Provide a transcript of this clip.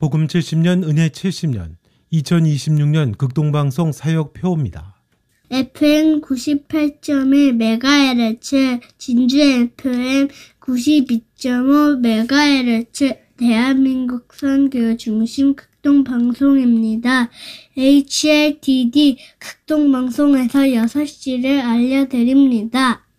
복음 70년 은혜 70년 2026년 극동방송 사역표입니다. FM 98.1MHz, 진주 FM 92.5MHz, 대한민국 선교 중심 극동방송입니다. HLTD 극동방송에서 6시를 알려드립니다.